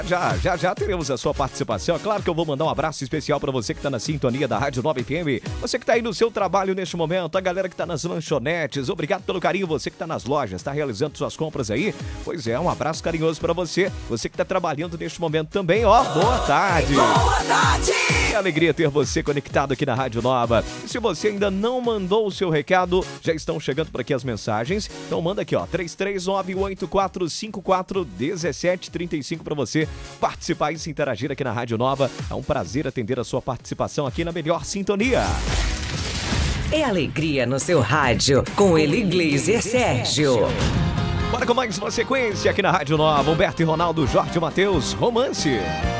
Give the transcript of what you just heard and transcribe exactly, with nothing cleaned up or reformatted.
Já, já, já teremos a sua participação. É claro que eu vou mandar um abraço especial para você que está na sintonia da Rádio nove F M. Você que está aí no seu trabalho neste momento, a galera que está nas lanchonetes. Obrigado pelo carinho. Você que está nas lojas, está realizando suas compras aí. Pois é, um abraço carinhoso para você. Você que está trabalhando neste momento também, ó. Boa tarde. Boa tarde. Que alegria ter você conectado aqui na Rádio Nova. E se você ainda não mandou o seu recado, já estão chegando por aqui as mensagens. Então manda aqui, ó, três três nove oito quatro cinco quatro um sete três cinco para você participar e se interagir aqui na Rádio Nova. É um prazer atender a sua participação aqui na melhor sintonia. É alegria no seu rádio com Eli Gleiser Sérgio. Bora com mais uma sequência aqui na Rádio Nova. Humberto e Ronaldo, Jorge Mateus, Romance.